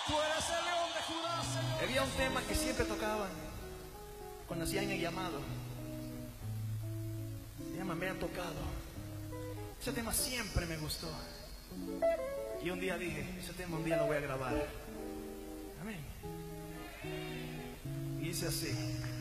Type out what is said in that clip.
Tú eres el león de Judá, Señor. Había un tema que siempre tocaban cuando hacían el llamado. Se llama Me ha tocado. Ese tema siempre me gustó. Y un día dije, ese tema un día lo voy a grabar. Amén. Y dice así.